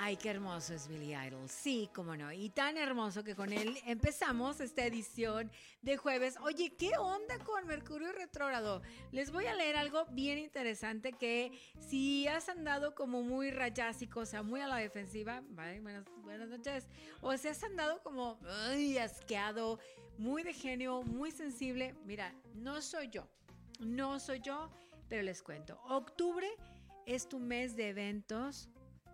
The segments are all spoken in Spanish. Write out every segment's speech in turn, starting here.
Ay, qué hermoso es Billy Idol. Sí, cómo no. Y tan hermoso que con él empezamos esta edición de jueves. Oye, ¿qué onda con Mercurio retrógrado? Les voy a leer algo bien interesante que si has andado como muy rayásico, o sea, muy a la defensiva, ¿vale? Buenas noches. O si has andado como asqueado, muy de genio, muy sensible. Mira, no soy yo, pero les cuento. Octubre es tu mes de eventos.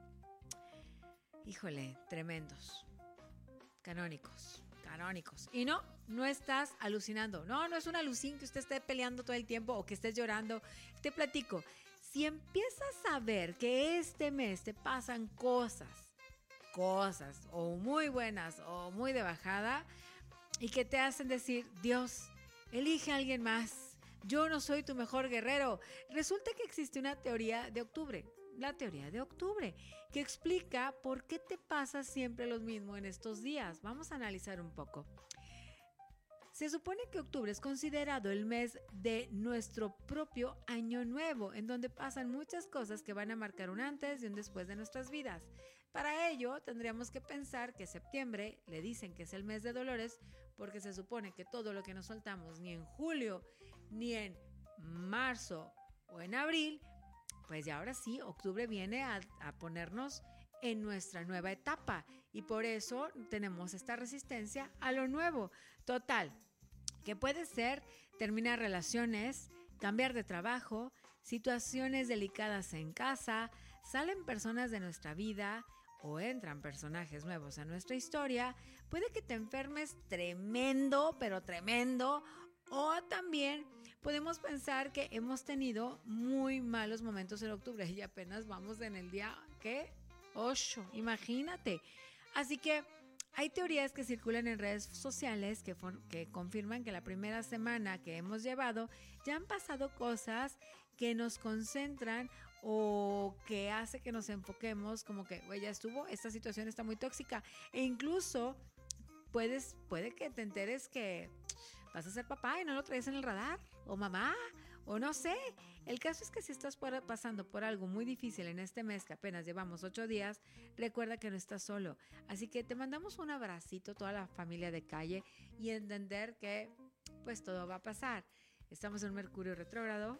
Híjole, tremendos, canónicos. Y no estás alucinando. No es un alucín que usted esté peleando todo el tiempo o que estés llorando. Te platico, si empiezas a ver que este mes te pasan cosas, o muy buenas o muy de bajada, y que te hacen decir, Dios, elige a alguien más. Yo no soy tu mejor guerrero. Resulta que existe una teoría de octubre. La teoría de octubre, que explica por qué te pasa siempre lo mismo en estos días. Vamos a analizar un poco. Se supone que octubre es considerado el mes de nuestro propio año nuevo, en donde pasan muchas cosas que van a marcar un antes y un después de nuestras vidas. Para ello, tendríamos que pensar que septiembre le dicen que es el mes de dolores, porque se supone que todo lo que nos soltamos ni en julio, ni en marzo o en abril, pues ya ahora sí, octubre viene a ponernos en nuestra nueva etapa y por eso tenemos esta resistencia a lo nuevo. Total, que puede ser terminar relaciones, cambiar de trabajo, situaciones delicadas en casa, salen personas de nuestra vida o entran personajes nuevos a nuestra historia, puede que te enfermes tremendo, pero tremendo. O también podemos pensar que hemos tenido muy malos momentos en octubre y apenas vamos en el día, ¿qué? 8, imagínate. Así que hay teorías que circulan en redes sociales que confirman que la primera semana que hemos llevado ya han pasado cosas que nos concentran o que hace que nos enfoquemos como que, güey, ya estuvo, esta situación está muy tóxica. E incluso puede que te enteres que vas a ser papá y no lo traes en el radar, o mamá, o no sé. El caso es que si estás pasando por algo muy difícil en este mes, que apenas llevamos 8 días, recuerda que no estás solo. Así que te mandamos un abracito, toda la familia de Calle, y entender que pues todo va a pasar. Estamos en Mercurio retrógrado.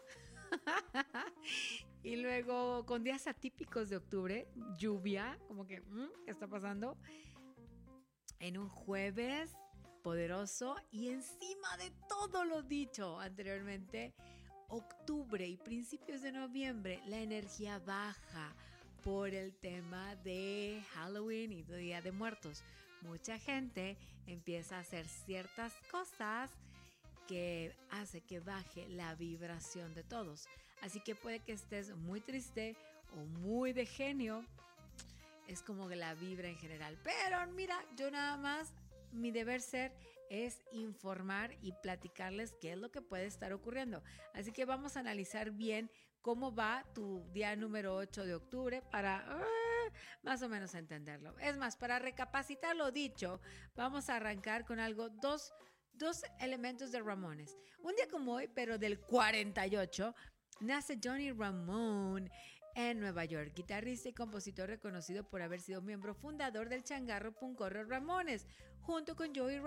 Y luego con días atípicos de octubre, lluvia, como que, ¿qué está pasando? En un jueves poderoso y encima de todo lo dicho anteriormente, octubre y principios de noviembre, la energía baja por el tema de Halloween y Día de Muertos. Mucha gente empieza a hacer ciertas cosas que hace que baje la vibración de todos. Así que puede que estés muy triste o muy de genio. Es como que la vibra en general. Pero mira, yo nada más, mi deber ser es informar y platicarles qué es lo que puede estar ocurriendo. Así que vamos a analizar bien cómo va tu día número 8 de octubre para más o menos entenderlo. Es más, para recapacitar lo dicho, vamos a arrancar con algo, dos elementos de Ramones. Un día como hoy, pero del 48, nace Johnny Ramone en Nueva York, guitarrista y compositor reconocido por haber sido miembro fundador del changarro puncorro Ramones, junto con Joey Ramone.